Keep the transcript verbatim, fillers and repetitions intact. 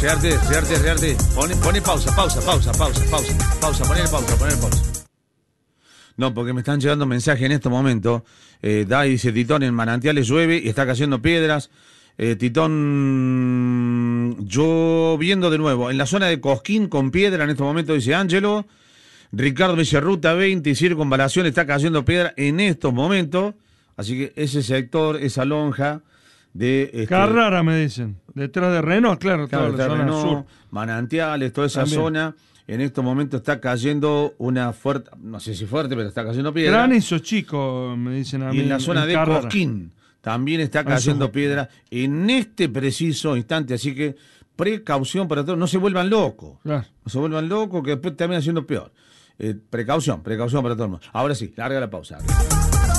Rearte, rearte, rearte. Pone, pone pausa, pausa, pausa, pausa, pausa, pausa, poner pausa, poner pausa. No, porque me están llegando mensajes en este momento. Eh, da y dice Titón, en Manantiales llueve y está cayendo piedras. Eh, Titón, lloviendo de nuevo. En la zona de Cosquín con piedra en este momento, dice Ángelo. Ricardo dice Ruta veinte y Circunvalación está cayendo piedra en estos momentos. Así que ese sector, esa lonja de... Este, Carrara, me dicen. Detrás de Renault, claro, claro, toda la zona Renault, sur. Manantiales, toda esa También. zona. En estos momentos está cayendo una fuerte, no sé si fuerte, pero está cayendo piedra. Granizo chico, me dicen a mí. Y en la zona de Carrara. Cosquín también está Eso cayendo fue. piedra en este preciso instante. Así que precaución para todos. No se vuelvan locos. Claro. No se vuelvan locos que después termina siendo peor. Eh, precaución, precaución para todo el mundo. Ahora sí, larga la pausa.